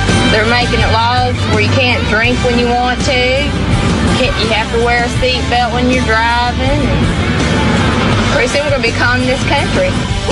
They're making it laws where you can't drink when you want to. You have to wear a seatbelt when you're driving. And pretty soon we're going to be calling this country.